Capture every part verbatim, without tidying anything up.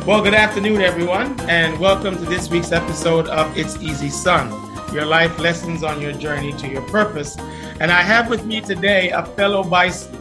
Well, good afternoon, everyone, and welcome to this week's episode of It's Easy Son, your life lessons on your journey to your purpose. And I have with me today a fellow bison.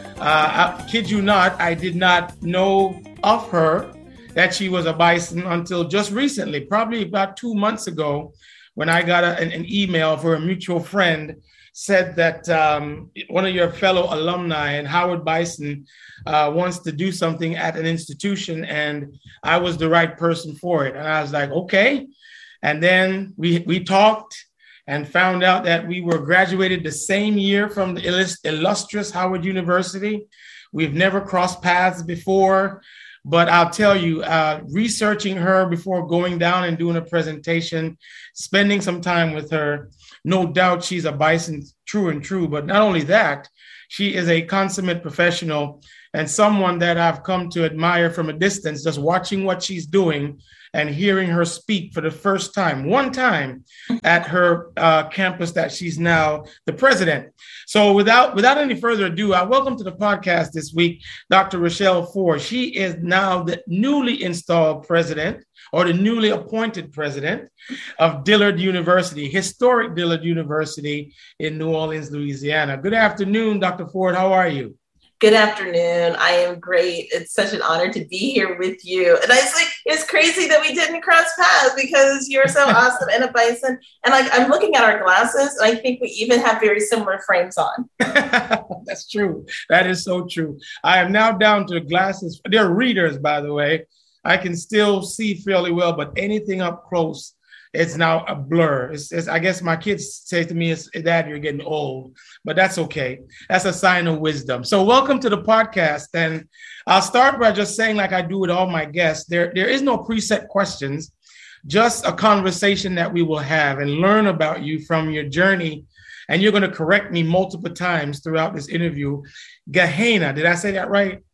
Uh, I kid you not, I did not know of her that she was a bison until just recently, probably about two months ago, when I got a, an, an email for a mutual friend said that um, one of your fellow alumni and Howard Bison uh, wants to do something at an institution, and I was the right person for it. And I was like, okay. And then we we talked and found out that we were graduated the same year from the illustrious Howard University. We've never crossed paths before, but I'll tell you, uh, researching her before going down and doing a presentation, spending some time with her, no doubt she's a bison true and true. But not only that, she is a consummate professional and someone that I've come to admire from a distance, just watching what she's doing and hearing her speak for the first time, one time at her uh, campus that she's now the president. So without without any further ado, I welcome to the podcast this week, Doctor Rochelle Ford. She is now the newly installed president or the newly appointed president of Dillard University, historic Dillard University in New Orleans, Louisiana. Good afternoon, Doctor Ford. How are you? Good afternoon. I am great. It's such an honor to be here with you. And I was like, it's crazy that we didn't cross paths because you're so awesome and a bison. And like, I'm looking at our glasses and I think we even have very similar frames on. That's true. That is so true. I am now down to glasses. They're readers, by the way. I can still see fairly well, but anything up close, it's now a blur. It's, it's, I guess my kids say to me, it's, Dad, you're getting old, but that's okay. That's a sign of wisdom. So welcome to the podcast. And I'll start by just saying, like I do with all my guests, there, there is no preset questions, just a conversation that we will have and learn about you from your journey. And you're going to correct me multiple times throughout this interview. Gehenna, did I say that right?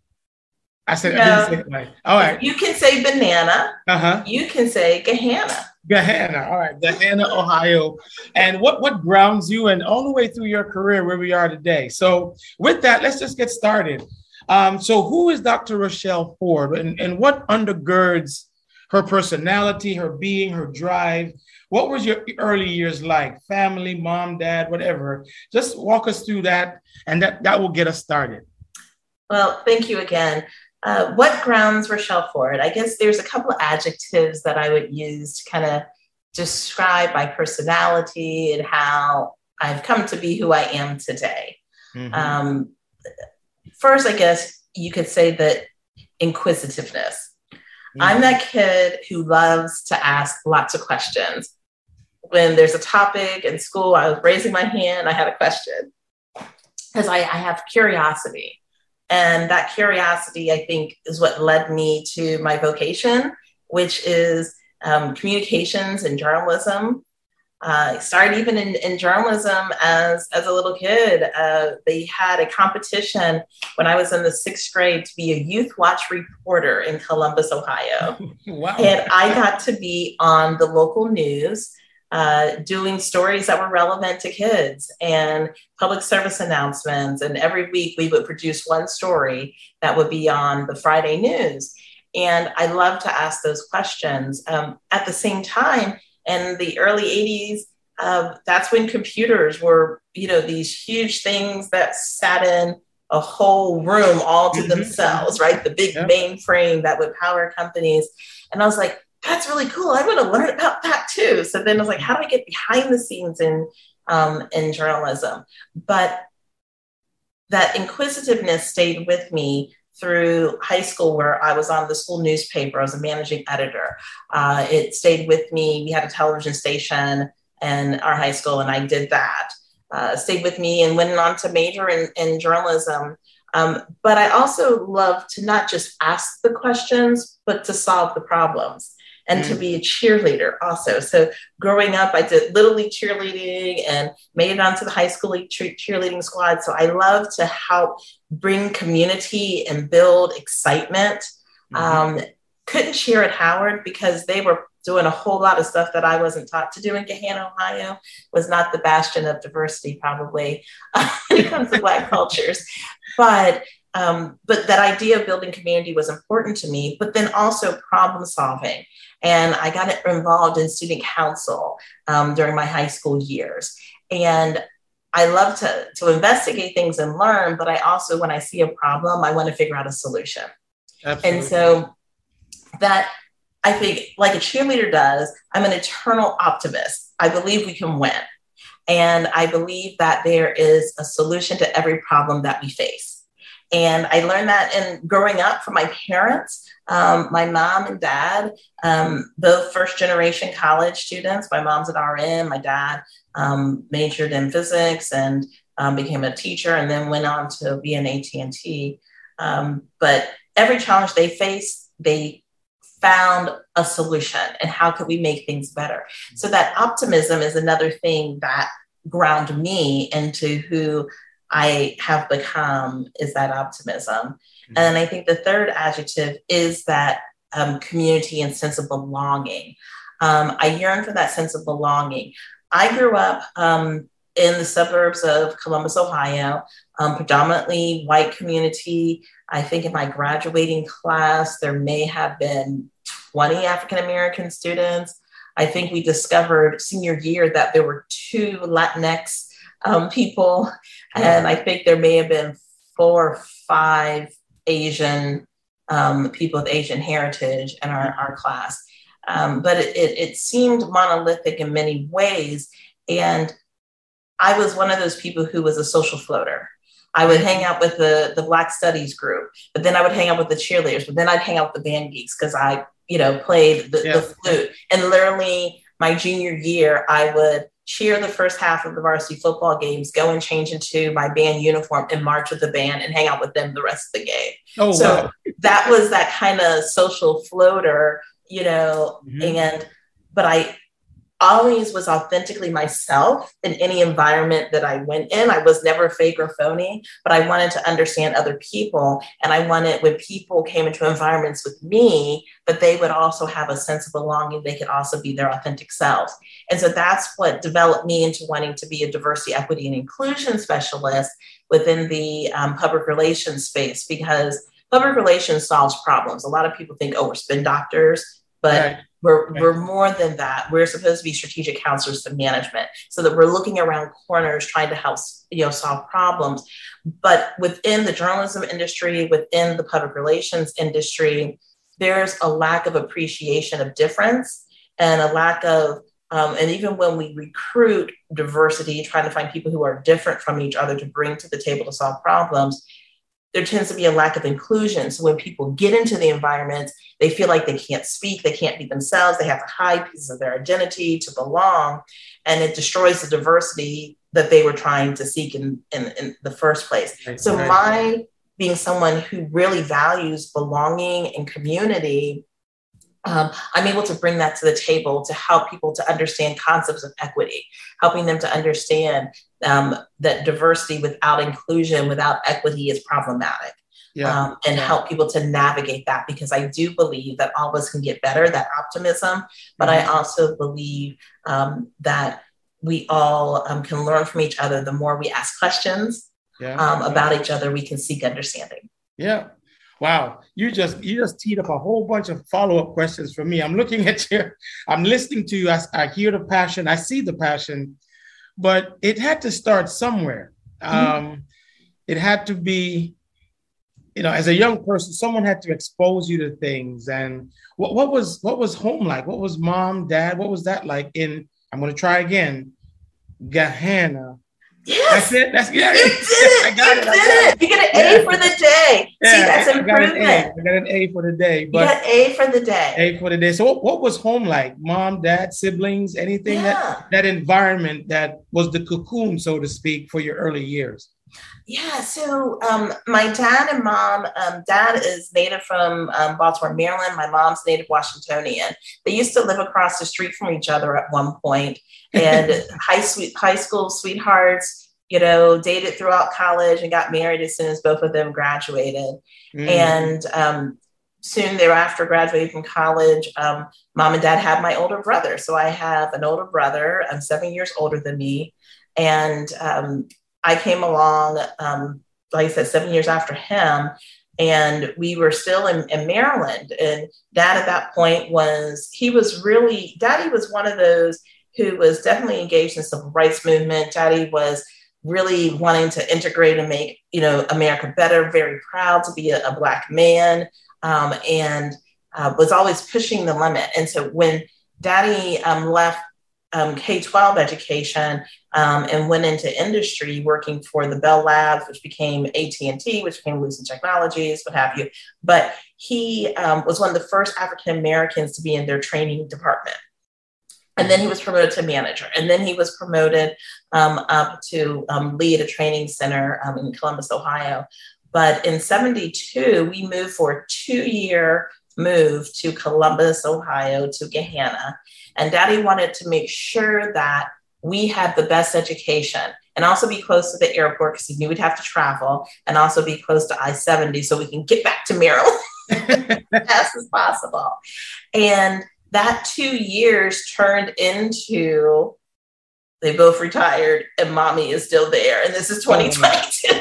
I said, no. I didn't say it right. All right. You can say banana. Uh-huh. You can say Gehenna. Gehenna, all right, Gehenna, Ohio. And what, what grounds you and all the way through your career where we are today? So with that, let's just get started. Um, so who is Doctor Rochelle Ford and, and what undergirds her personality, her being, her drive? What was your early years like? Family, mom, dad, whatever. Just walk us through that and that, that will get us started. Well, thank you again. Uh, what grounds Rochelle Ford? I guess there's a couple of adjectives that I would use to kind of describe my personality and how I've come to be who I am today. Mm-hmm. Um, first, I guess you could say that inquisitiveness. Mm-hmm. I'm that kid who loves to ask lots of questions. When there's a topic in school, I was raising my hand, I had a question because I, I have curiosity. And that curiosity, I think, is what led me to my vocation, which is um, communications and journalism. Uh, I started even in, in journalism as, as a little kid. Uh, they had a competition when I was in the sixth grade to be a Youth Watch reporter in Columbus, Ohio. Wow. And I got to be on the local news, Uh, doing stories that were relevant to kids and public service announcements. And every week we would produce one story that would be on the Friday news. And I love to ask those questions. Um, at the same time, in the early eighties, uh, that's when computers were, you know, these huge things that sat in a whole room all to mm-hmm. themselves, right? The big yep. mainframe that would power companies. And I was like, that's really cool. I want to learn about that too. So then I was like, how do I get behind the scenes in, um, in journalism? But that inquisitiveness stayed with me through high school where I was on the school newspaper. I was a managing editor. Uh, it stayed with me. We had a television station in our high school and I did that. Uh, stayed with me and went on to major in, in journalism. Um, but I also love to not just ask the questions, but to solve the problems. And mm. to be a cheerleader also. So growing up, I did Little League cheerleading and made it onto the high school league cheerleading squad. So I love to help bring community and build excitement. Mm-hmm. Um, couldn't cheer at Howard because they were doing a whole lot of stuff that I wasn't taught to do in Gehenna, Ohio. Was not the bastion of diversity, probably, when it comes to Black cultures. But um, but that idea of building community was important to me, but then also problem solving. And I got involved in student council um, during my high school years. And I love to, to investigate things and learn, but I also, when I see a problem, I want to figure out a solution. Absolutely. And so that, I think, like a cheerleader does, I'm an eternal optimist. I believe we can win. And I believe that there is a solution to every problem that we face. And I learned that in growing up from my parents. Um, my mom and dad, um, both first generation college students. My mom's an R N, my dad um, majored in physics and um, became a teacher and then went on to be an A T and T. Um, but every challenge they faced, they found a solution and how could we make things better? So that optimism is another thing that ground me into who I have become, is that optimism. Mm-hmm. And I think the third adjective is that um, community and sense of belonging. Um, I yearn for that sense of belonging. I grew up um, in the suburbs of Columbus, Ohio, um, predominantly white community. I think in my graduating class, there may have been twenty African-American students. I think we discovered senior year that there were two Latinx um, people. And I think there may have been four or five Asian um, people with Asian heritage in our, our class. Um, but it, it, it seemed monolithic in many ways. And I was one of those people who was a social floater. I would hang out with the, the Black Studies group, but then I would hang out with the cheerleaders, but then I'd hang out with the band geeks because I, you know, played the, yeah. the flute. And literally my junior year, I would cheer the first half of the varsity football games, go and change into my band uniform and march with the band and hang out with them the rest of the game. Oh, so wow. That was that kind of social floater, you know, mm-hmm. and, but I always was authentically myself in any environment that I went in. I was never fake or phony, but I wanted to understand other people. And I wanted, when people came into environments with me, that they would also have a sense of belonging. They could also be their authentic selves. And so that's what developed me into wanting to be a diversity, equity, and inclusion specialist within the um, public relations space, because public relations solves problems. A lot of people think, oh, we're spin doctors, but right. We're, right. we're more than that. We're supposed to be strategic counselors to management, so that we're looking around corners trying to help, you know, solve problems. But within the journalism industry, within the public relations industry, there's a lack of appreciation of difference and a lack of, um, and even when we recruit diversity, trying to find people who are different from each other to bring to the table to solve problems, there tends to be a lack of inclusion. So when people get into the environment, they feel like they can't speak, they can't be themselves, they have to hide pieces of their identity to belong, and it destroys the diversity that they were trying to seek in, in, in the first place. Right. So my being someone who really values belonging and community, Um, I'm able to bring that to the table to help people to understand concepts of equity, helping them to understand um, that diversity without inclusion, without equity is problematic. Yeah. Um, and yeah. help people to navigate that, because I do believe that all of us can get better, that optimism, but mm-hmm. I also believe um, that we all um, can learn from each other. The more we ask questions yeah. um, about yeah. each other, we can seek understanding. Yeah. Wow, you just you just teed up a whole bunch of follow-up questions for me. I'm looking at you, I'm listening to you, I, I hear the passion, I see the passion, but it had to start somewhere. Mm-hmm. Um, it had to be, you know, as a young person, someone had to expose you to things. And what, what was what was home like? What was mom, dad, what was that like in, I'm going to try again, Gahanna? Yes. That's it. That's yeah. You did it. I got you it. Did it. it. You got an A yeah. for the day. Yeah, See, that's I improvement. Got an I got an A for the day. But you got A for the day. A for the day. So what, what was home like? Mom, dad, siblings, anything yeah. that that environment that was the cocoon, so to speak, for your early years? Yeah. So um, my dad and mom, um, dad is native from um, Baltimore, Maryland. My mom's native Washingtonian. They used to live across the street from each other at one point, and high sweet high school sweethearts, you know, dated throughout college and got married as soon as both of them graduated. Mm. And um, soon thereafter, graduating from college, um, mom and dad had my older brother. So I have an older brother, um, seven years older than me. And um, I came along um, like I said, seven years after him. And we were still in, in Maryland. And Dad at that point was, he was really, Daddy was one of those who was definitely engaged in the civil rights movement. Daddy was really wanting to integrate and make, you know, America better, very proud to be a, a Black man, um, and uh, was always pushing the limit. And so when Daddy um, left um, K twelve education um, and went into industry working for the Bell Labs, which became A T and T, which became Lucent Technologies, what have you. But he um, was one of the first African-Americans to be in their training department. And then he was promoted to manager. And then he was promoted um, up to um, lead a training center um, in Columbus, Ohio. But in seventy-two, we moved for a two-year move to Columbus, Ohio, to Gahanna. And Daddy wanted to make sure that we had the best education and also be close to the airport because he knew we'd have to travel, and also be close to I seventy so we can get back to Maryland as fast as possible. And that two years turned into, they both retired and Mommy is still there. And this is twenty twenty-two.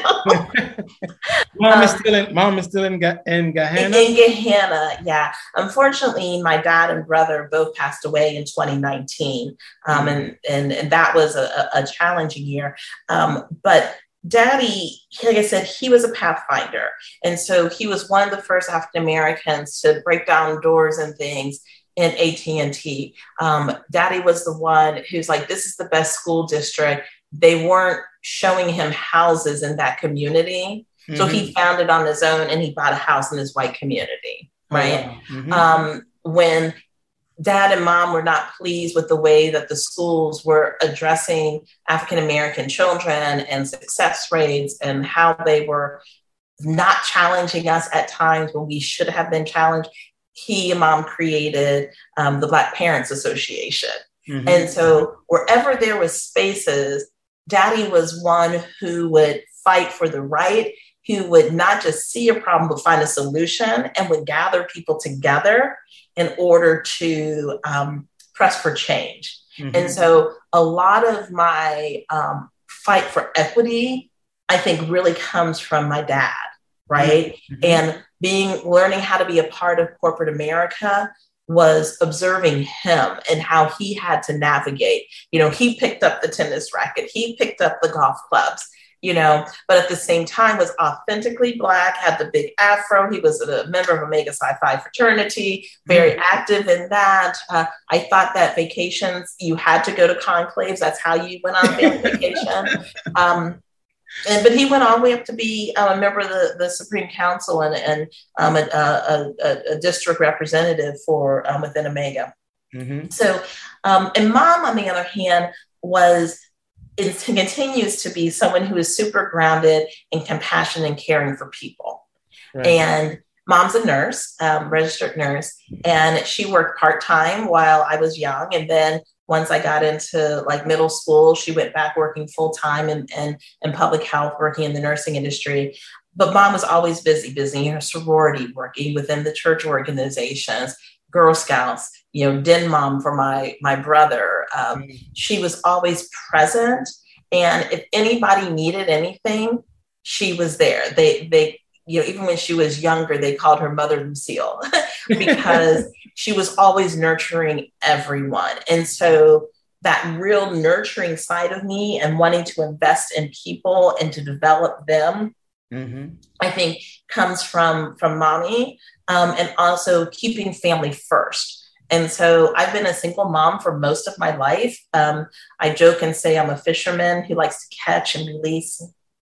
Mom um, is still in, Mom is still in, in Gahanna? In Gahanna, yeah. Unfortunately, my dad and brother both passed away in twenty nineteen. Um, mm-hmm. and, and, and that was a, a challenging year. Um, but Daddy, like I said, he was a pathfinder. And so he was one of the first African-Americans to break down doors and things in A T and T. Um, Daddy was the one who's like, this is the best school district. They weren't showing him houses in that community. Mm-hmm. So he found it on his own and he bought a house in his white community, right? Oh, wow. Mm-hmm. Um, when Dad and Mom were not pleased with the way that the schools were addressing African-American children and success rates and how they were not challenging us at times when we should have been challenged, he and Mom created um, the Black Parents Association. Mm-hmm. And so wherever there was spaces, Daddy was one who would fight for the right, who would not just see a problem, but find a solution, and would gather people together in order to um, press for change. Mm-hmm. And so a lot of my um, fight for equity, I think, really comes from my dad, right? Mm-hmm. And being, learning how to be a part of corporate America was observing him and how he had to navigate. You know, he picked up the tennis racket, he picked up the golf clubs, you know, but at the same time was authentically Black, had the big afro. He was a member of Omega Psi Phi fraternity, very mm-hmm. active in that. Uh, I thought that vacations, you had to go to conclaves. That's how you went on family vacation. Um, And, but he went all the way up to be uh, a member of the, the Supreme Council and, and um, a, a, a, a district representative for um, within Omega. Mm-hmm. So, um, and Mom, on the other hand, was, it continues to be someone who is super grounded in compassion and caring for people. Right. And Mom's a nurse, um, registered nurse, and she worked part-time while I was young. And then once I got into like middle school, she went back working full-time in, in, in public health, working in the nursing industry. But Mom was always busy, busy in her sorority, working within the church organizations, Girl Scouts, you know, Den Mom for my, my brother. Um, mm-hmm. She was always present. And if anybody needed anything, she was there. They, they, you know, even when she was younger, they called her Mother Lucille because she was always nurturing everyone. And so that real nurturing side of me and wanting to invest in people and to develop them, mm-hmm. I think comes from, from Mommy, um, and also keeping family first. And so I've been a single mom for most of my life. Um, I joke and say I'm a fisherman who likes to catch and release.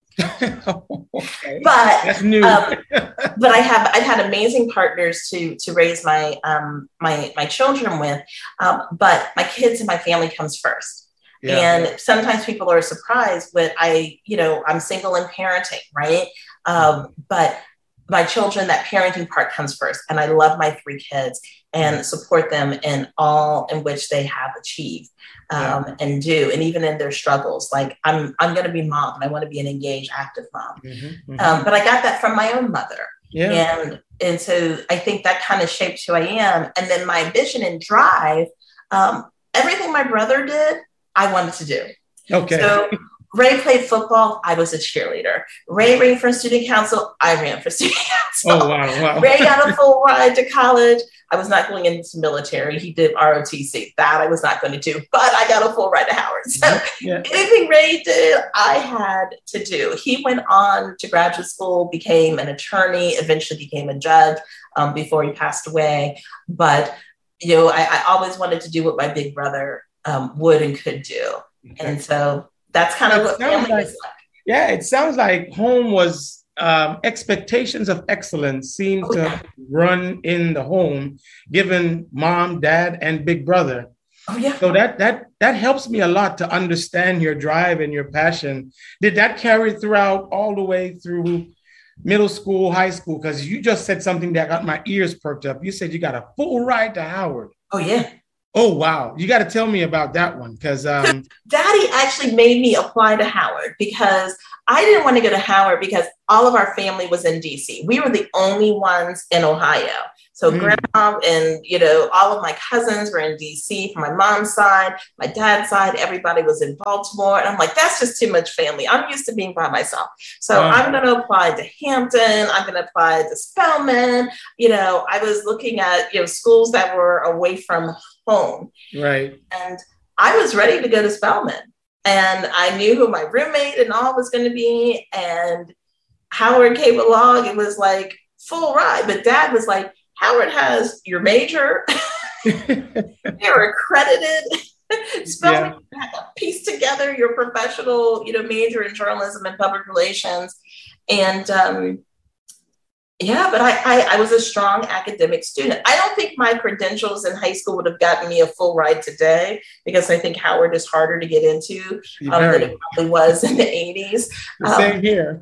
Okay. But That's new. um, but I have I've had amazing partners to to raise my um my my children with, um, but my kids and my family comes first. Yeah. And sometimes people are surprised, but I you know I'm single and parenting, right? Um, but my children, that parenting part comes first, and I love my three kids and support them in all in which they have achieved. Um, yeah. and do, and even in their struggles, like I'm, I'm going to be mom and I want to be an engaged, active mom. Mm-hmm, mm-hmm. Um, but I got that from my own mother. Yeah. And, and so I think that kind of shaped who I am. And then my vision and drive, um, everything my brother did, I wanted to do. Okay. So Ray played football. I was a cheerleader. Ray ran for student council. I ran for student council. Oh, wow, wow. Ray got a full ride to college. I was not going into military. He did R O T C. That I was not going to do, but I got a full ride to Howard. So yeah. Anything Ray did, I had to do. He went on to graduate school, became an attorney, eventually became a judge um, before he passed away. But, you know, I, I always wanted to do what my big brother um, would and could do. Okay. And so that's kind of what family like, was like. Yeah, it sounds like home was um, expectations of excellence seem oh, to yeah. run in the home, given mom, dad, and big brother. Oh, yeah. So that that that helps me a lot to understand your drive and your passion. Did that carry throughout all the way through middle school, high school? Because you just said something that got my ears perked up. You said you got a full ride to Howard. Oh, yeah. Oh, wow. You got to tell me about that one because um... Daddy actually made me apply to Howard because I didn't want to go to Howard because all of our family was in D C. We were the only ones in Ohio. So mm. grandma and, you know, all of my cousins were in D C from my mom's side, my dad's side, everybody was in Baltimore. And I'm like, that's just too much family. I'm used to being by myself. So um, I'm going to apply to Hampton. I'm going to apply to Spelman. You know, I was looking at, you know, schools that were away from home. Right. And I was ready to go to Spelman. And I knew who my roommate and all was going to be. And Howard came along. It was like full ride. But Dad was like, Howard has your major. You're accredited. Spelman, yeah. had to piece together your professional, you know, major in journalism and public relations. And um, yeah, but I, I, I was a strong academic student. I don't think my credentials in high school would have gotten me a full ride today because I think Howard is harder to get into um, than it probably was in the eighties. The um, same here.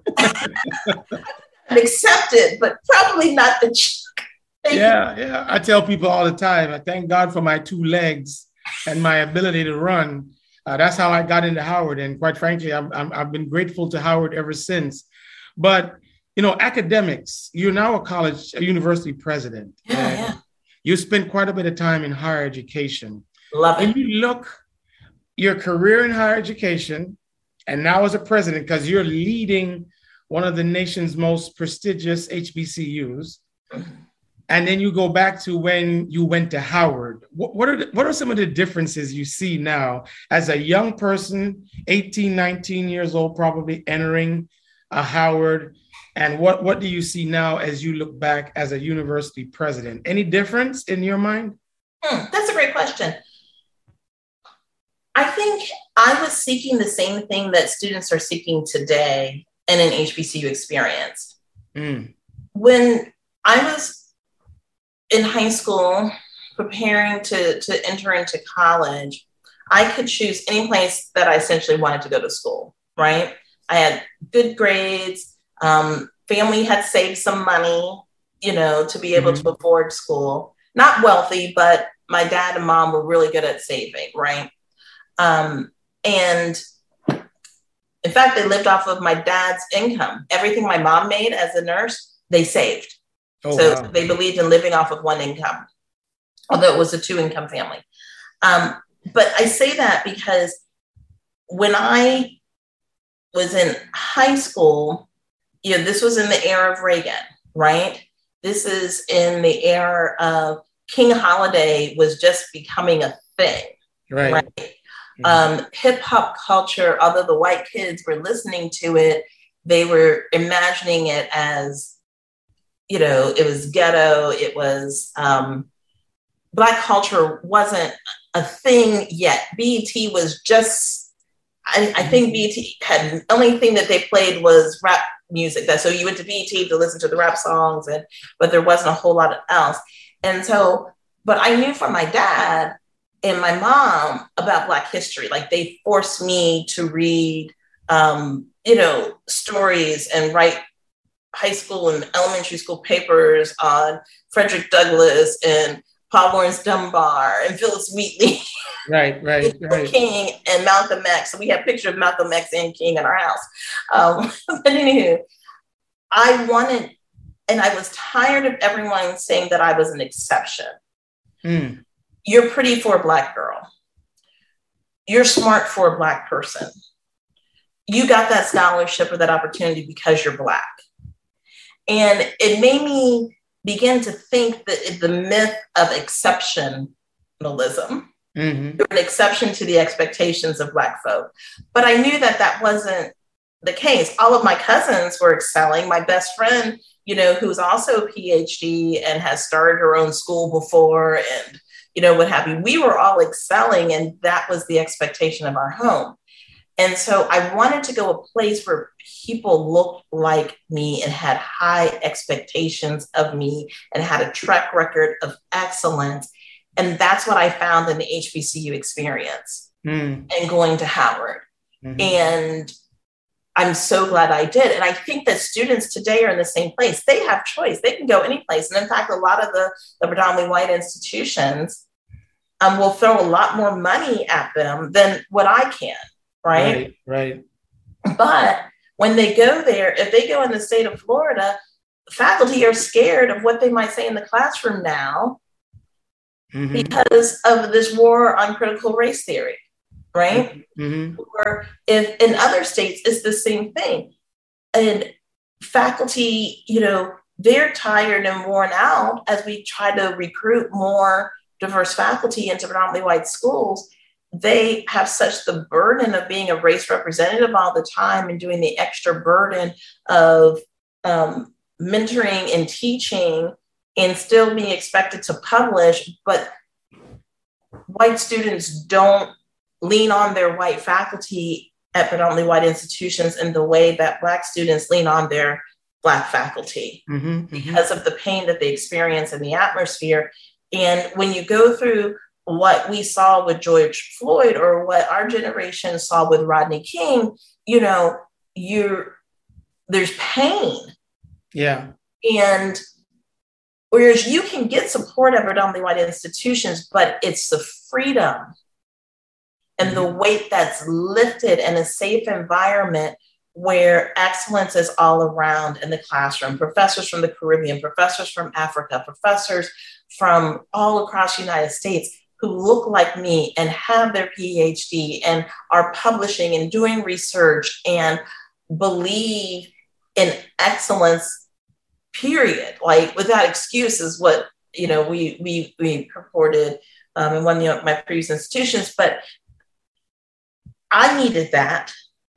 I'm accepted, but probably not the check. Yeah, yeah. I tell people all the time, I thank God for my two legs and my ability to run. Uh, that's how I got into Howard. And quite frankly, I'm, I'm, I've been grateful to Howard ever since. But, you know, academics, you're now a college, a university president. Yeah, yeah. You spent quite a bit of time in higher education. Love it. When you look your career in higher education and now as a president, because you're leading one of the nation's most prestigious H B C Us, and then you go back to when you went to Howard. What, what are the, what are some of the differences you see now as a young person, eighteen, nineteen years old, probably entering a Howard? And what, what do you see now as you look back as a university president? Any difference in your mind? Hmm, that's a great question. I think I was seeking the same thing that students are seeking today in an H B C U experience. Mm. When I was in high school, preparing to, to enter into college, I could choose any place that I essentially wanted to go to school, right? I had good grades. Um, family had saved some money, you know, to be able mm-hmm. to afford school. Not wealthy, but my dad and mom were really good at saving, right? Um, and in fact, they lived off of my dad's income. Everything my mom made as a nurse, they saved. Oh, so wow. They believed in living off of one income, although it was a two income family. Um, but I say that because when I was in high school, you know, this was in the era of Reagan, right? This is in the era of King Holiday was just becoming a thing, right? right? Mm-hmm. Um, hip hop culture, although the white kids were listening to it, they were imagining it as, you know, it was ghetto. It was um, Black culture wasn't a thing yet. B E T was just, I, I think B E T had the only thing that they played was rap music. That so you went to B E T to listen to the rap songs, and but there wasn't a whole lot else. And so, but I knew from my dad and my mom about Black history. Like they forced me to read, um, you know, stories and write high school and elementary school papers on Frederick Douglass and Paul Laurence Dunbar and Phyllis Wheatley. Right, right, right. King and Malcolm X. So we have pictures of Malcolm X and King in our house. Um, but anywho, I wanted, and I was tired of everyone saying that I was an exception. Mm. You're pretty for a Black girl. You're smart for a Black person. you got that scholarship or that opportunity because you're Black. And it made me begin to think that the myth of exceptionalism, mm-hmm. an exception to the expectations of Black folk. But I knew that that wasn't the case. All of my cousins were excelling. My best friend, you know, who's also a P H D and has started her own school before and, you know, what have you, we were all excelling, and that was the expectation of our home. And so I wanted to go a place where people looked like me and had high expectations of me and had a track record of excellence. And that's what I found in the H B C U experience mm. and going to Howard. Mm-hmm. And I'm so glad I did. And I think that students today are in the same place. They have choice. They can go any place. And in fact, a lot of the, the predominantly white institutions um, will throw a lot more money at them than what I can. Right? Right, right. But when they go there, if they go in the state of Florida, faculty are scared of what they might say in the classroom now mm-hmm. because of this war on critical race theory, right? Mm-hmm. Or if in other states, it's the same thing. And faculty, you know, they're tired and worn out as we try to recruit more diverse faculty into predominantly white schools. They have such the burden of being a race representative all the time and doing the extra burden of um, mentoring and teaching and still being expected to publish. But white students don't lean on their white faculty at predominantly white institutions in the way that Black students lean on their Black faculty mm-hmm, mm-hmm. because of the pain that they experience in the atmosphere. And when you go through what we saw with George Floyd or what our generation saw with Rodney King, you know, you're there's pain. Yeah. And whereas you can get support at predominantly white institutions, but it's the freedom and mm-hmm. the weight that's lifted in a safe environment where excellence is all around in the classroom. Professors from the Caribbean, professors from Africa, professors from all across the United States who look like me and have their P H D and are publishing and doing research and believe in excellence, period. Like without excuse is what, you know, we we we purported um, in one of my previous institutions, but I needed that.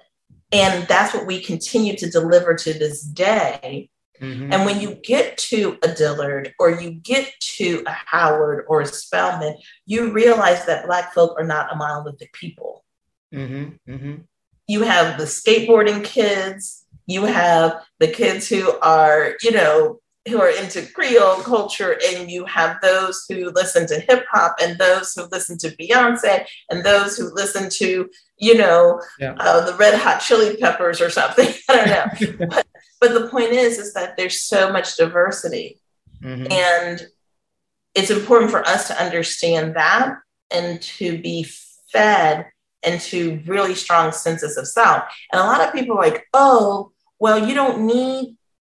And that's what we continue to deliver to this day. Mm-hmm. And when you get to a Dillard or you get to a Howard or a Spelman, you realize that Black folk are not a monolithic people. Mm-hmm. Mm-hmm. You have the skateboarding kids, you have the kids who are, you know, who are into Creole culture, and you have those who listen to hip hop and those who listen to Beyonce and those who listen to, you know, yeah. uh, the Red Hot Chili Peppers or something. I don't know. but, but the point is, is that there's so much diversity mm-hmm. and it's important for us to understand that and to be fed into really strong senses of self. And a lot of people are like, oh, well, you don't need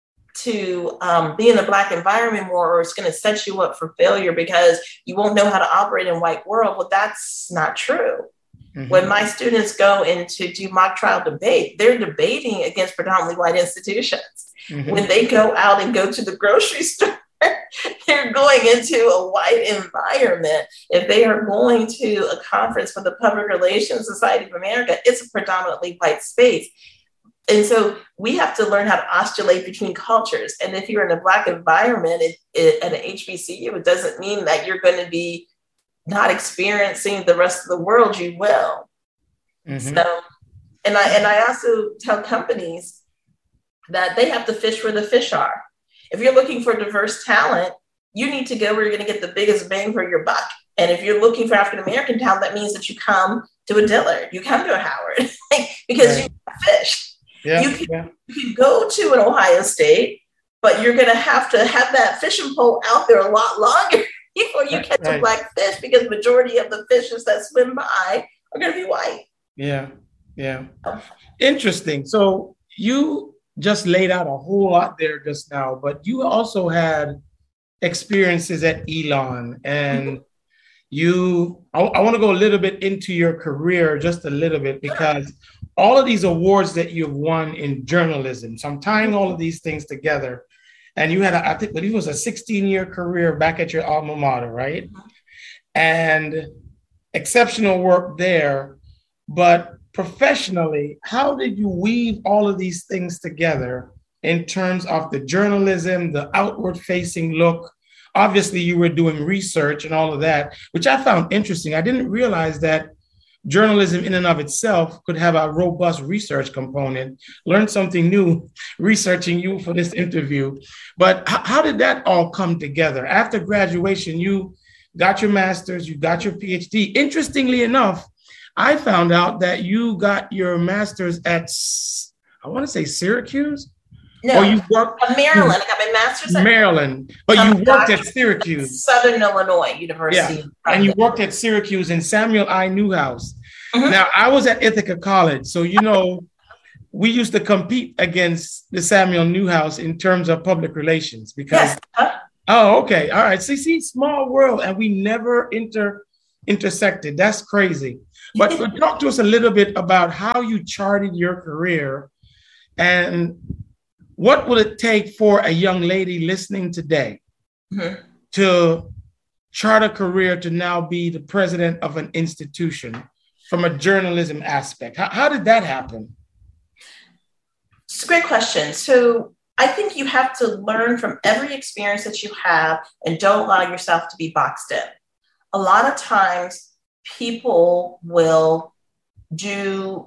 to um, be in a Black environment more, or it's going to set you up for failure because you won't know how to operate in white world. Well, that's not true. Mm-hmm. When my students go in to do mock trial debate, they're debating against predominantly white institutions. Mm-hmm. When they go out and go to the grocery store, they're going into a white environment. If they are going to a conference for the Public Relations Society of America, it's a predominantly white space. And so we have to learn how to oscillate between cultures. And if you're in a Black environment it, it, at an H B C U, it doesn't mean that you're going to be not experiencing the rest of the world. You will. Mm-hmm. So, and I and I also tell companies that they have to fish where the fish are. If you're looking for diverse talent, you need to go where you're going to get the biggest bang for your buck. And if you're looking for African-American talent, that means that you come to a Dillard, you come to a Howard, because right. you fish. Yeah, you, can, yeah. you can go to an Ohio State, but you're going to have to have that fishing pole out there a lot longer before you catch right. a Black fish, because the majority of the fishes that swim by are going to be white. Yeah, yeah. Interesting. So you just laid out a whole lot there just now, but you also had experiences at Elon, and mm-hmm. you, I, I want to go a little bit into your career, just a little bit, because all of these awards that you've won in journalism. So I'm tying all of these things together. And you had, a, I think, but it was a sixteen year career back at your alma mater, right? Mm-hmm. And exceptional work there. But professionally, how did you weave all of these things together in terms of the journalism, the outward facing look? Obviously, you were doing research and all of that, which I found interesting. I didn't realize that journalism in and of itself could have a robust research component. Learned something new researching you for this interview. But h- how did that all come together? After graduation, you got your master's, you got your PhD. Interestingly enough, I found out that you got your master's at, I want to say Syracuse? No, or you worked at Maryland. I got my master's at Maryland, but um, you worked at Syracuse. Southern Illinois University. Yeah. And you worked at Syracuse in Samuel I. Newhouse. Mm-hmm. Now, I was at Ithaca College, so, you know, we used to compete against the Samuel Newhouse in terms of public relations because, yes. Huh? Oh, okay. All right. See, see, small world, and we never inter intersected. That's crazy. But, but talk to us a little bit about how you charted your career and what will it take for a young lady listening today mm-hmm. to chart a career to now be the president of an institution from a journalism aspect? How, how did that happen? It's a great question. So I think you have to learn from every experience that you have and don't allow yourself to be boxed in. A lot of times people will do,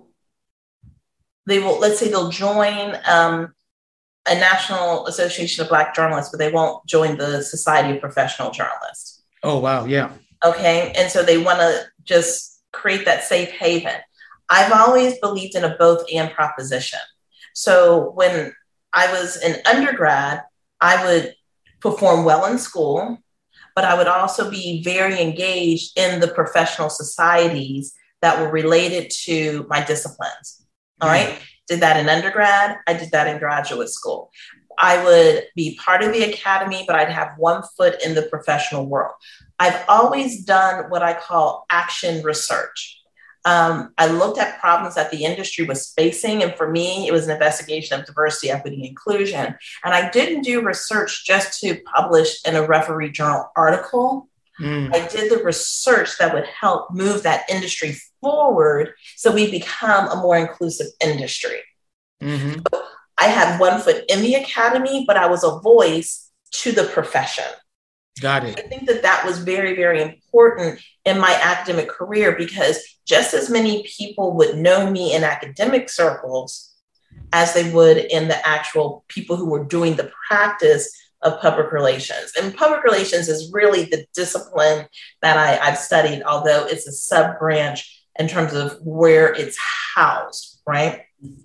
they will, let's say they'll join um, a National Association of Black Journalists, but they won't join the Society of Professional Journalists. Oh, wow. Yeah. Okay. And so they want to just create that safe haven. I've always believed in a both and proposition. So when I was an undergrad, I would perform well in school, but I would also be very engaged in the professional societies that were related to my disciplines. All mm-hmm. right. Did that in undergrad. I did that in graduate school. I would be part of the academy, but I'd have one foot in the professional world. I've always done what I call action research. Um, I looked at problems that the industry was facing. And for me, it was an investigation of diversity, equity, and inclusion. And I didn't do research just to publish in a Referee Journal article. Mm. I did the research that would help move that industry forward so we become a more inclusive industry. Mm-hmm. So I had one foot in the academy, but I was a voice to the profession. Got it. I think that that was very, very important in my academic career because just as many people would know me in academic circles as they would in the actual people who were doing the practice of public relations. And public relations is really the discipline that I, I've studied, although it's a sub-branch in terms of where it's housed, right?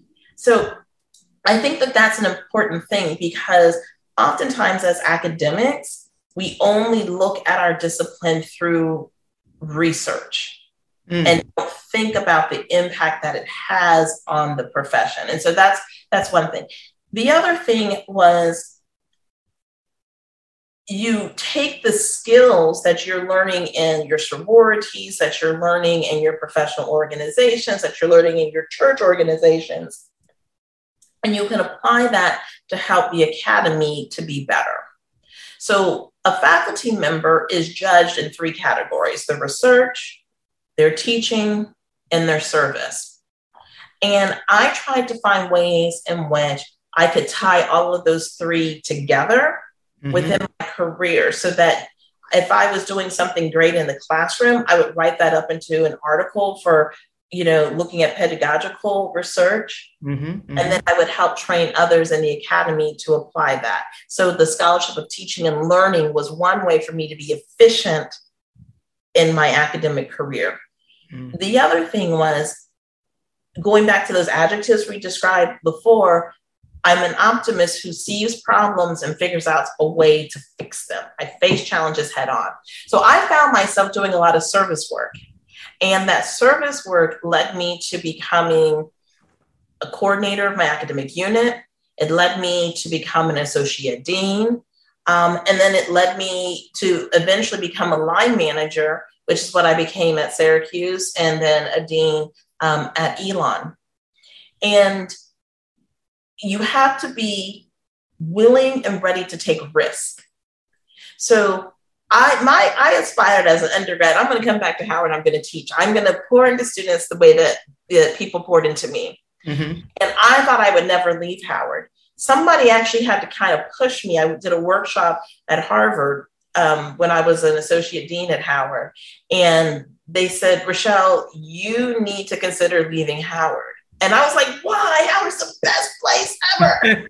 So I think that that's an important thing because oftentimes as academics, we only look at our discipline through research mm. and don't think about the impact that it has on the profession. And so that's that's one thing. The other thing was you take the skills that you're learning in your sororities, that you're learning in your professional organizations, that you're learning in your church organizations, and you can apply that to help the academy to be better. So a faculty member is judged in three categories: their research, their teaching, and their service. And I tried to find ways in which I could tie all of those three together mm-hmm. within my career so that if I was doing something great in the classroom, I would write that up into an article for, you know, looking at pedagogical research. Mm-hmm, mm-hmm. And then I would help train others in the academy to apply that. So the scholarship of teaching and learning was one way for me to be efficient in my academic career. Mm-hmm. The other thing was going back to those adjectives we described before. I'm an optimist who sees problems and figures out a way to fix them. I face challenges head on. So I found myself doing a lot of service work. And that service work led me to becoming a coordinator of my academic unit. It led me to become an associate dean. Um, and then it led me to eventually become a line manager, which is what I became at Syracuse, and then a dean um, at Elon. And you have to be willing and ready to take risk. So I my I aspired as an undergrad, I'm going to come back to Howard, I'm going to teach. I'm going to pour into students the way that the people poured into me. Mm-hmm. And I thought I would never leave Howard. Somebody actually had to kind of push me. I did a workshop at Harvard um, when I was an associate dean at Howard. And they said, Rochelle, you need to consider leaving Howard. And I was like, why? Howard's the best place ever.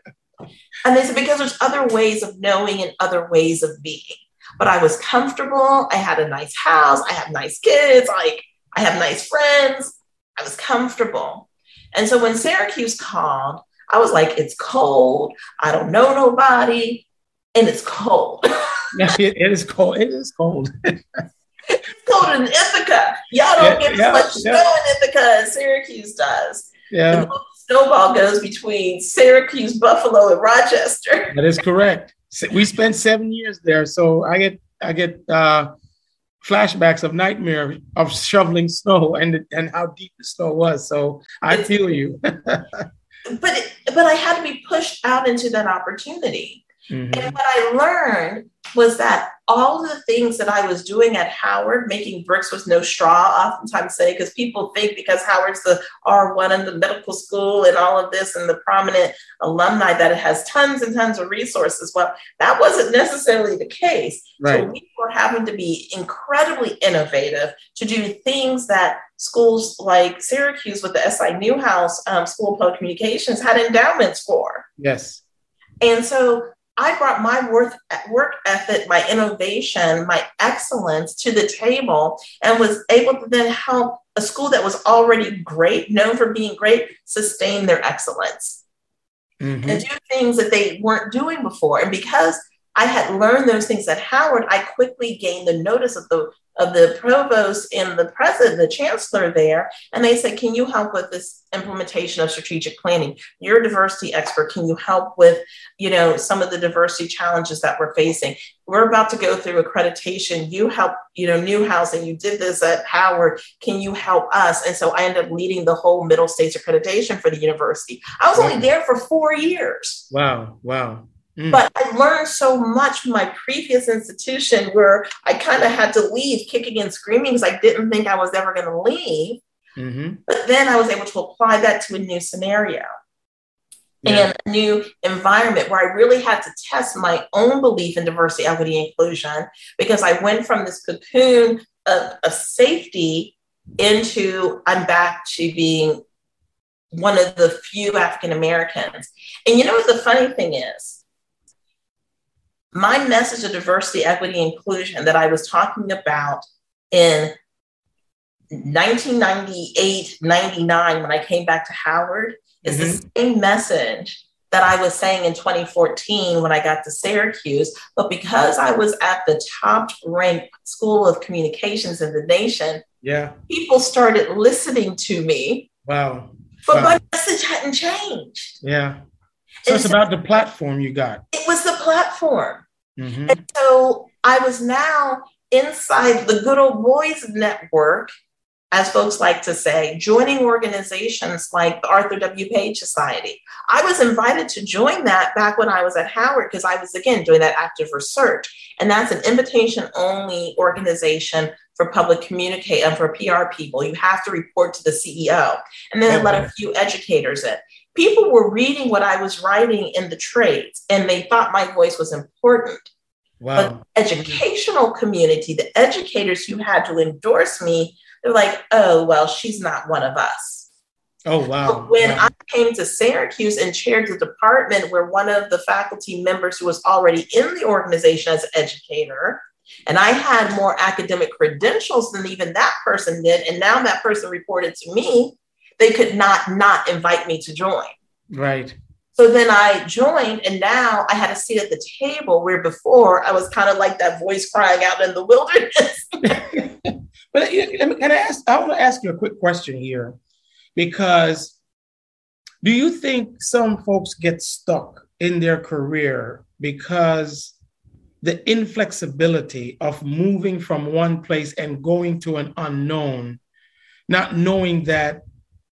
And they said, because there's other ways of knowing and other ways of being. But I was comfortable. I had a nice house. I have nice kids. Like, I have nice friends. I was comfortable. And so when Syracuse called, I was like, it's cold. I don't know nobody. And it's cold. Yeah, it, it is cold. It is cold. It's cold in Ithaca. Y'all don't yeah, get as yeah, much yeah. snow in Ithaca as Syracuse does. Yeah. The snowball goes between Syracuse, Buffalo, and Rochester. That is correct. We spent seven years there. So I get I get uh, flashbacks of nightmare of shoveling snow and, and how deep the snow was. So I it's, feel you. but it, but I had to be pushed out into that opportunity. Mm-hmm. And what I learned was that all the things that I was doing at Howard, making bricks with no straw, I oftentimes say, because people think because Howard's the R one in the medical school and all of this and the prominent alumni that it has tons and tons of resources. Well, that wasn't necessarily the case. Right. So we were having to be incredibly innovative to do things that schools like Syracuse with the S I Newhouse um, School of Public Communications had endowments for. Yes. And so I brought my work, work ethic, my innovation, my excellence to the table and was able to then help a school that was already great, known for being great, sustain their excellence mm-hmm. and do things that they weren't doing before. And because I had learned those things at Howard, I quickly gained the notice of the of the provost and the president, the chancellor there. And they said, can you help with this implementation of strategic planning? You're a diversity expert. Can you help with, you know, some of the diversity challenges that we're facing? We're about to go through accreditation. You help, you know, Newhouse, and you did this at Howard. Can you help us? And so I ended up leading the whole Middle States accreditation for the university. I was wow. only there for four years. Wow. Wow. Mm. But I learned so much from my previous institution where I kind of had to leave kicking and screaming because I didn't think I was ever going to leave. Mm-hmm. But then I was able to apply that to a new scenario yeah. and a new environment where I really had to test my own belief in diversity, equity, and inclusion, because I went from this cocoon of, of safety into I'm back to being one of the few African Americans. And you know what the funny thing is? My message of diversity, equity, and inclusion that I was talking about in nineteen ninety-eight, ninety-nine, when I came back to Howard, is mm-hmm. the same message that I was saying in twenty fourteen when I got to Syracuse. But because I was at the top ranked school of communications in the nation, yeah, people started listening to me. Wow. But wow. my message hadn't changed. Yeah. So it's so, about the platform you got. It was the platform. Mm-hmm. And so I was now inside the Good Old Boys Network, as folks like to say, joining organizations like the Arthur W. Page Society. I was invited to join that back when I was at Howard because I was, again, doing that active research. And that's an invitation-only organization for public communicate and for P R people. You have to report to the C E O. And then they let a few educators in. People were reading what I was writing in the trades, and they thought my voice was important. Wow. But the educational community, the educators who had to endorse me, they're like, oh, well, she's not one of us. Oh, wow. So when wow. I came to Syracuse and chaired the department where one of the faculty members who was already in the organization as an educator, and I had more academic credentials than even that person did, and now that person reported to me, they could not not invite me to join. Right. So then I joined, and now I had a seat at the table where before I was kind of like that voice crying out in the wilderness. But can I ask, I want to ask you a quick question here, because do you think some folks get stuck in their career because the inflexibility of moving from one place and going to an unknown, not knowing that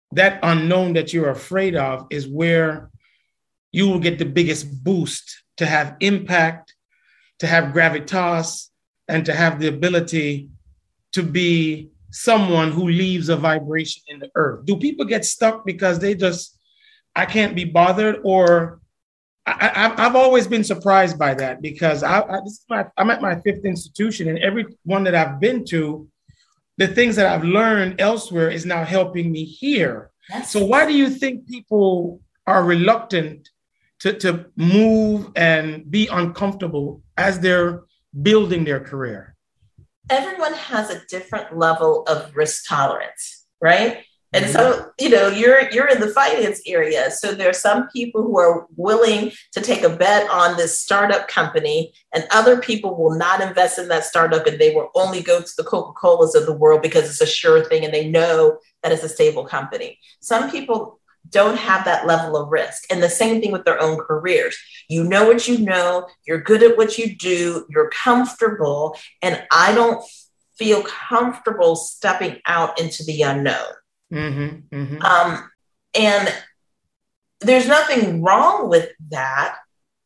that unknown that you're afraid of is where you will get the biggest boost to have impact, to have gravitas, and to have the ability to be someone who leaves a vibration in the earth. Do people get stuck because they just, I can't be bothered? Or I, I, I've always been surprised by that, because I, I, this is my, I'm at my fifth institution, and every one that I've been to, the things that I've learned elsewhere is now helping me here. Yes. So why do you think people are reluctant to, to move and be uncomfortable as they're building their career? Everyone has a different level of risk tolerance, right? And mm-hmm. so, you know, you're you're in the finance area. So there are some people who are willing to take a bet on this startup company, and other people will not invest in that startup, and they will only go to the Coca-Colas of the world because it's a sure thing and they know that it's a stable company. Some people don't have that level of risk. And the same thing with their own careers. You know what you know, you're good at what you do, you're comfortable, and I don't feel comfortable stepping out into the unknown. Mm-hmm, mm-hmm. Um, and there's nothing wrong with that.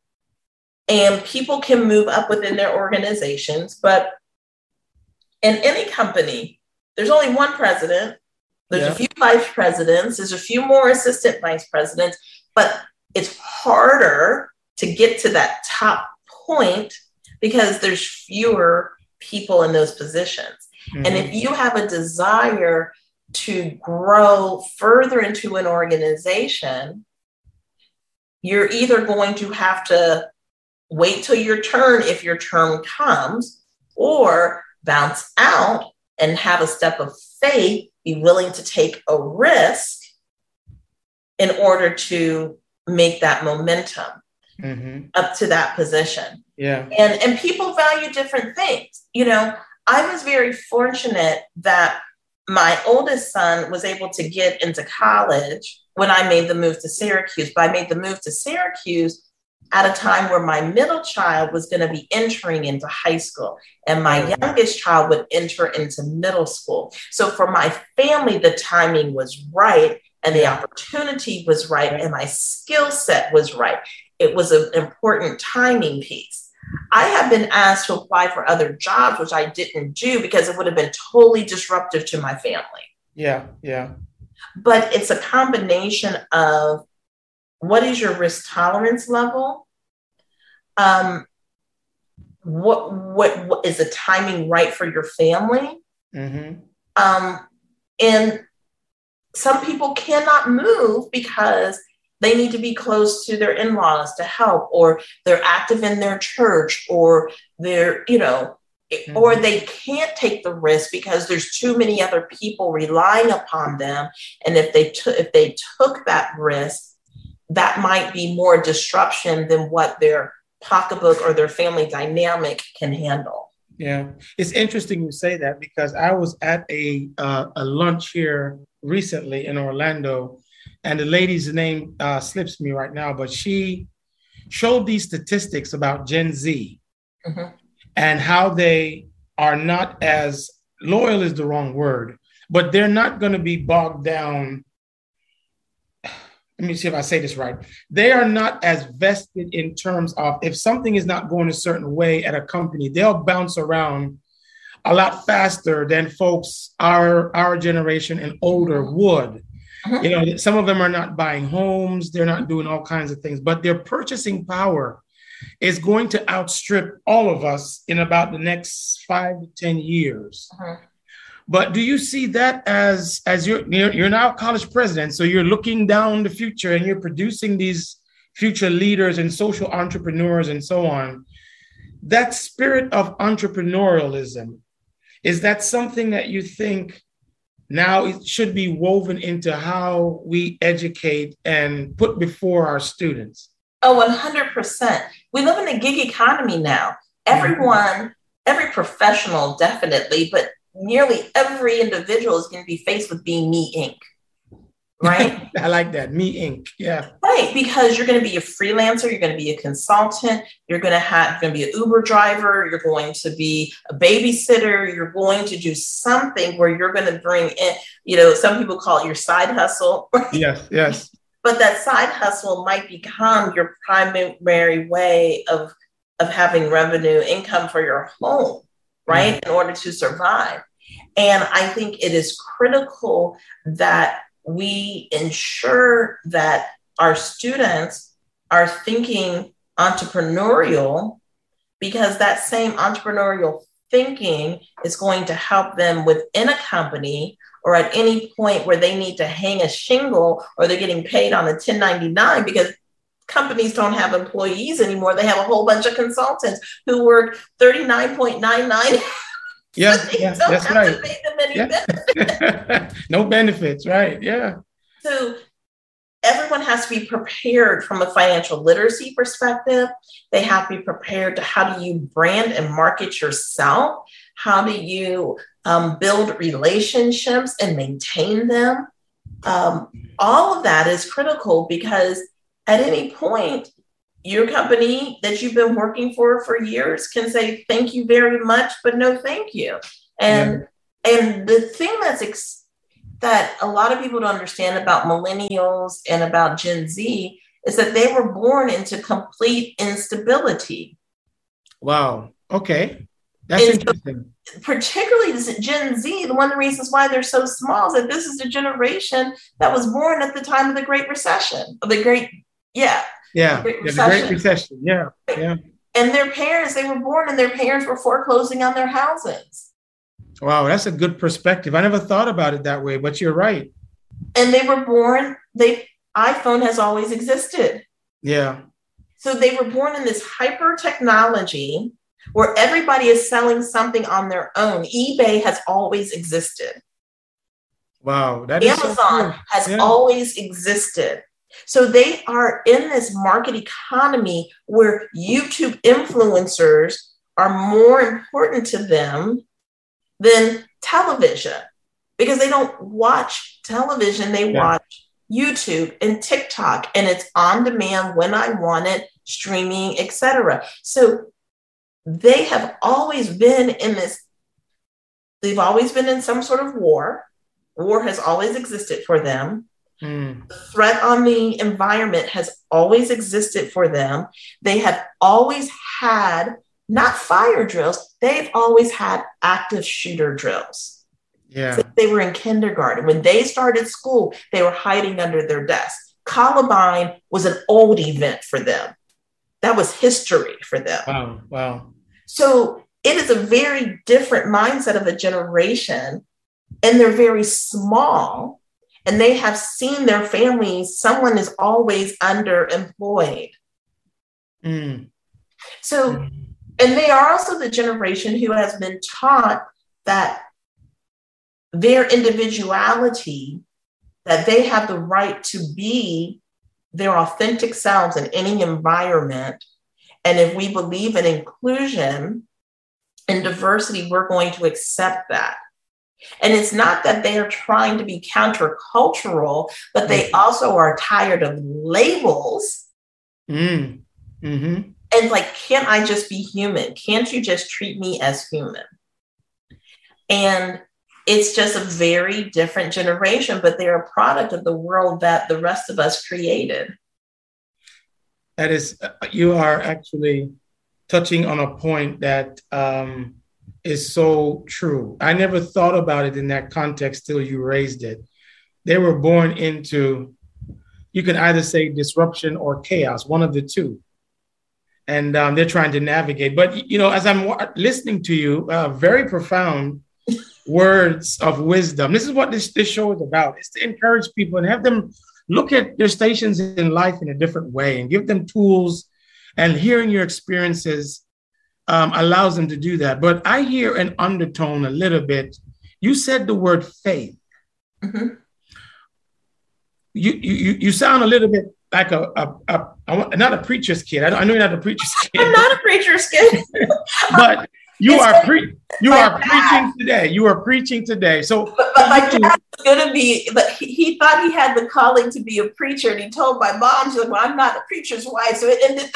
And people can move up within their organizations, but in any company, there's only one president. There's yeah. a few vice presidents, there's a few more assistant vice presidents, but it's harder to get to that top point because there's fewer people in those positions. Mm-hmm. And if you have a desire to grow further into an organization, you're either going to have to wait till your turn if your term comes, or bounce out and have a step of faith, be willing to take a risk in order to make that momentum mm-hmm. up to that position. Yeah. And, and people value different things. You know, I was very fortunate that my oldest son was able to get into college when I made the move to Syracuse, but I made the move to Syracuse at a time where my middle child was going to be entering into high school and my youngest child would enter into middle school. So for my family, the timing was right and the opportunity was right and my skill set was right. It was an important timing piece. I have been asked to apply for other jobs, which I didn't do because it would have been totally disruptive to my family. Yeah, yeah. But it's a combination of what is your risk tolerance level? Um, what, what, what is the timing right for your family? Mm-hmm. Um, and some people cannot move because they need to be close to their in-laws to help, or they're active in their church, or they're, you know, mm-hmm. or they can't take the risk because there's too many other people relying upon them. And if they took, if they took that risk, that might be more disruption than what their pocketbook or their family dynamic can handle. Yeah, it's interesting you say that because I was at a uh, a lunch here recently in Orlando, and the lady's name uh, slips me right now, but she showed these statistics about Gen Z mm-hmm. and how they are not as loyal is the wrong word, but they're not going to be bogged down. Let me see if I say this right. They are not as vested in terms of if something is not going a certain way at a company, they'll bounce around a lot faster than folks our, our generation and older would. Uh-huh. You know, some of them are not buying homes. They're not doing all kinds of things, but their purchasing power is going to outstrip all of us in about the next five to ten years. Uh-huh. But do you see that as, as you're, you're, you're now college president, so you're looking down the future and you're producing these future leaders and social entrepreneurs and so on, that spirit of entrepreneurialism, is that something that you think now it should be woven into how we educate and put before our students? Oh, one hundred percent. We live in a gig economy now. Everyone, every professional, definitely, but nearly every individual is going to be faced with being me Incorporated. right? I like that. Me Incorporated. Yeah. Right. Because you're going to be a freelancer. You're going to be a consultant. You're going to have, you're going to be an Uber driver. You're going to be a babysitter. You're going to do something where you're going to bring in, you know, some people call it your side hustle. Yes. Yes. But that side hustle might become your primary way of, of having revenue income for your home, right? Mm-hmm. In order to survive. And I think it is critical that we ensure that our students are thinking entrepreneurial, because that same entrepreneurial thinking is going to help them within a company or at any point where they need to hang a shingle or they're getting paid on a ten ninety-nine, because companies don't have employees anymore. They have a whole bunch of consultants who work thirty-nine ninety-nine. Yeah, yeah, don't that's have right. to pay them any yeah. benefits. No benefits, right? Yeah. So everyone has to be prepared from a financial literacy perspective. They have to be prepared to how do you brand and market yourself? How do you um, build relationships and maintain them? Um, all of that is critical, because at any point, your company that you've been working for for years can say, thank you very much, but no, thank you. And, yeah. and the thing that's ex- that a lot of people don't understand about millennials and about Gen Z is that they were born into complete instability. Wow. Okay. That's and interesting. So, particularly Gen Z, one of the reasons why they're so small is that this is the generation that was born at the time of the Great Recession, of the Great, yeah. Yeah, the Great Recession. Yeah, the Great Recession. Yeah, yeah. And their parents, they were born and their parents were foreclosing on their houses. Wow, that's a good perspective. I never thought about it that way, but you're right. And they were born, they iPhone has always existed. Yeah. So they were born in this hyper technology where everybody is selling something on their own. eBay has always existed. Wow, that is Amazon so cool. has yeah. always existed. So they are in this market economy where YouTube influencers are more important to them than television, because they don't watch television. They yeah. watch YouTube and TikTok, and it's on demand when I want it, streaming, et cetera. So they have always been in this, they've always been in some sort of war. War has always existed for them. Mm. The threat on the environment has always existed for them. They have always had not fire drills, they've always had active shooter drills. Yeah. So they were in kindergarten. When they started school, they were hiding under their desks. Columbine was an old event for them. That was history for them. Wow. Wow. So it is a very different mindset of a generation, and they're very small. And they have seen their families, someone is always underemployed. Mm. So, mm. and they are also the generation who has been taught that their individuality, that they have the right to be their authentic selves in any environment. And if we believe in inclusion and diversity, we're going to accept that. And it's not that they are trying to be countercultural, but they also are tired of labels. Mm. Mm-hmm. And like, can't I just be human? Can't you just treat me as human? And it's just a very different generation, but they're a product of the world that the rest of us created. That is, you are actually touching on a point that um, is so true. I never thought about it in that context till you raised it. They were born into, you can either say disruption or chaos, one of the two. And um, they're trying to navigate. But, you know, as I'm listening to you, uh, very profound words of wisdom. This is what this, this show is about. It's to encourage people and have them look at their stations in life in a different way and give them tools, and hearing your experiences um, allows them to do that. But I hear an undertone a little bit. You said the word faith. Mm-hmm. You, you, you sound a little bit like a, a, a, a not a preacher's kid. I, I know you're not a preacher's kid. I'm not a preacher's kid. But You It's are pre- you my are dad. preaching today. You are preaching today. So, But, but my dad was going to be, but he, he thought he had the calling to be a preacher. And he told my mom, she's like, well, I'm not a preacher's wife. So it ended.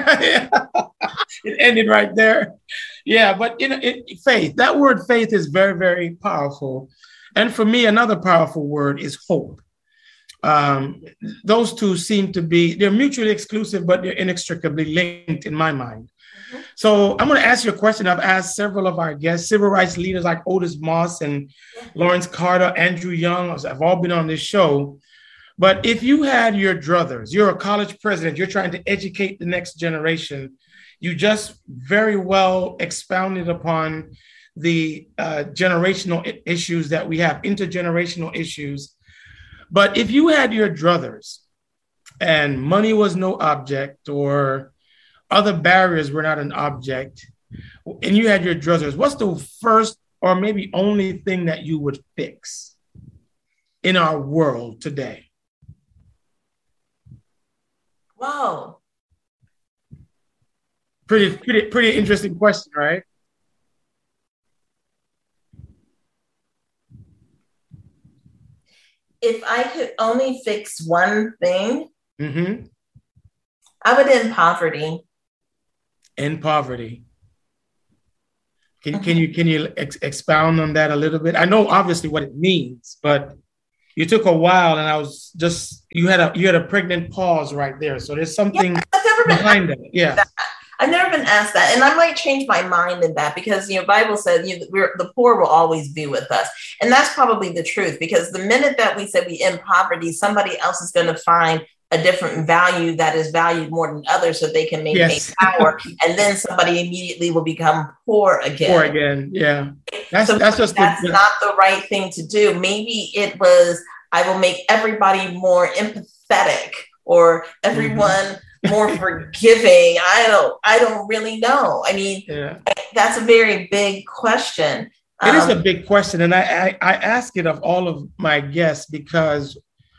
it ended right there. Yeah, but you know, it, faith, that word faith is very, very powerful. And for me, another powerful word is hope. Um, those two seem to be, they're mutually exclusive, but they're inextricably linked in my mind. Mm-hmm. So I'm going to ask you a question I've asked several of our guests, civil rights leaders like Otis Moss and Lawrence Carter, Andrew Young, have all been on this show. But if you had your druthers, you're a college president, you're trying to educate the next generation, you just very well expounded upon the uh, generational issues that we have, intergenerational issues. But if you had your druthers and money was no object or other barriers were not an object, and you had your druthers, what's the first or maybe only thing that you would fix in our world today? Wow. Pretty, pretty, pretty interesting question, right? If I could only fix one thing, Mm-hmm. I would end poverty. End poverty. Can, mm-hmm. can you can you ex- expound on that a little bit? I know obviously what it means, but you took a while, and I was just you had a you had a pregnant pause right there. So there's something yeah, behind it. Yeah. That. I've never been asked that. And I might change my mind in that because, you know, Bible said, you know, we're, the poor will always be with us. And that's probably the truth, because the minute that we say we end poverty, somebody else is going to find a different value that is valued more than others so they can maintain yes. power. And then somebody immediately will become poor again. Poor again. Yeah. That's, so that's just that's the, not the right thing to do. Maybe it was, I will make everybody more empathetic or everyone mm-hmm. more forgiving. I don't, I don't really know. I mean, yeah. that's a very big question. It um, is a Um, big question. And I, I, I ask it of all of my guests because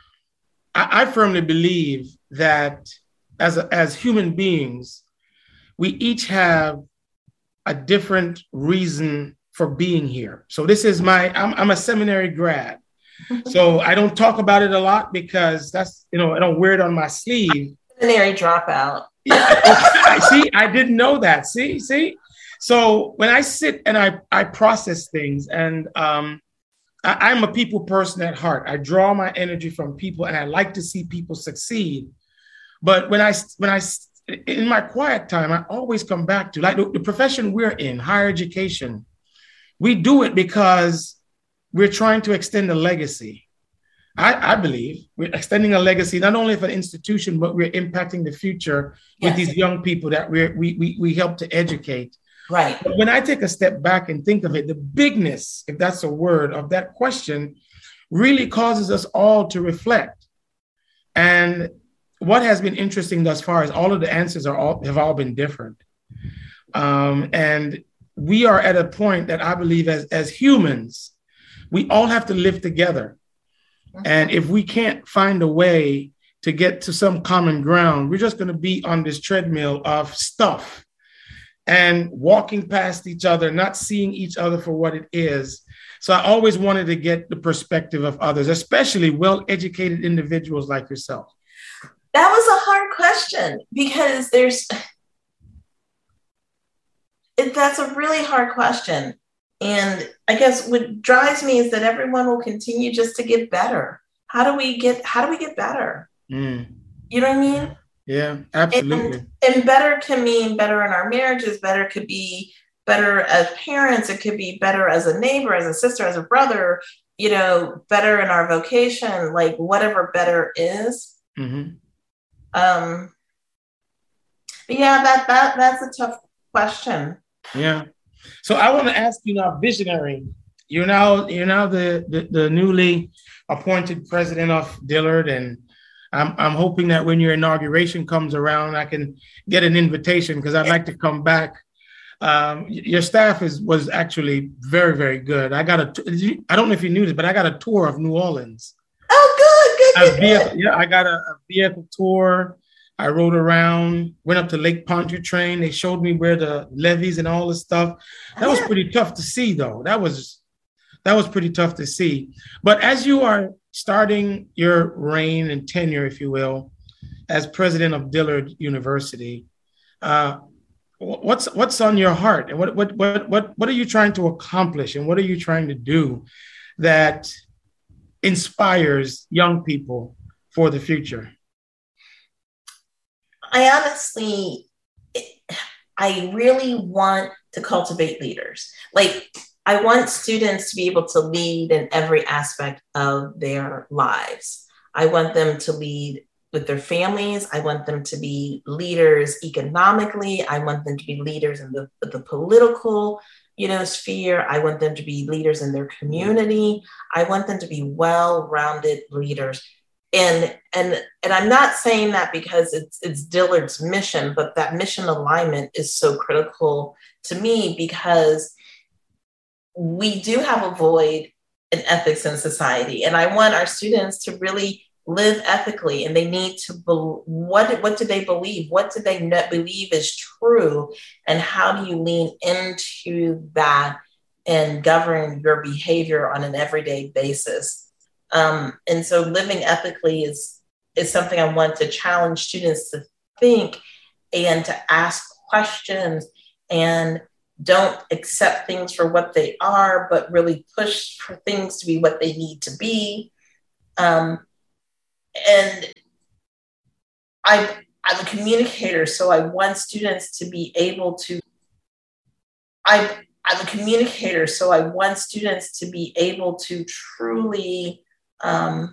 I, I firmly believe that as, a, as human beings, we each have a different reason for being here. So this is my, I'm, I'm a seminary grad. So I don't talk about it a lot because that's, you know, I don't wear it on my sleeve. Seminary dropout. Yeah, I see, I didn't know that. See, see. So when I sit and I, I process things, and um, I, I'm a people person at heart. I draw my energy from people, and I like to see people succeed. But when I, when I, in my quiet time, I always come back to like the, the profession we're in, higher education. We do it because we're trying to extend a legacy. I, I believe we're extending a legacy, not only for the institution, but we're impacting the future yes. with these young people that we're, we, we, we help to educate. Right. But when I take a step back and think of it, the bigness, if that's a word, of that question really causes us all to reflect. And what has been interesting thus far is all of the answers are all have all been different. Um, and we are at a point that I believe as, as humans, we all have to live together. And if we can't find a way to get to some common ground, we're just going to be on this treadmill of stuff and walking past each other, not seeing each other for what it is. So I always wanted to get the perspective of others, especially well-educated individuals like yourself. That was a hard question because there's, it, that's a really hard question. And I guess what drives me is that everyone will continue just to get better. How do we get, how do we get better? Mm. You know what I mean? Yeah, absolutely. And, and better can mean better in our marriages. Better could be better as parents. It could be better as a neighbor, as a sister, as a brother, you know, better in our vocation, like whatever better is. Mm-hmm. Um, but yeah, that, that, that's a tough question. Yeah. So I want to ask you now, visionary. You're now you're now the, the, the newly appointed president of Dillard, and I'm I'm hoping that when your inauguration comes around, I can get an invitation because I'd like to come back. Um, your staff is was actually very very good. I got a I don't know if you knew this, but I got a tour of New Orleans. Oh, good, good, good, vehicle, yeah, I got a, a vehicle tour. I rode around, went up to Lake Pontchartrain. They showed me where the levees and all this stuff. That was pretty tough to see, though. That was that was pretty tough to see. But as you are starting your reign and tenure, if you will, as president of Dillard University, uh, what's what's on your heart, and what what what what what are you trying to accomplish, and what are you trying to do that inspires young people for the future? I honestly, I really want to cultivate leaders. Like, I want students to be able to lead in every aspect of their lives. I want them to lead with their families. I want them to be leaders economically. I want them to be leaders in the, the political, you know, sphere. I want them to be leaders in their community. I want them to be well-rounded leaders. And, and, and I'm not saying that because it's, it's Dillard's mission, but that mission alignment is so critical to me, because we do have a void in ethics in society. And I want our students to really live ethically, and they need to, be, what, what do they believe? What do they not believe is true? And how do you lean into that and govern your behavior on an everyday basis? Um, and so living ethically is, is something I want to challenge students to think and to ask questions, and don't accept things for what they are, but really push for things to be what they need to be. Um, and I, I'm a communicator, so I want students to be able to, I, I'm a communicator, so I want students to be able to truly Um,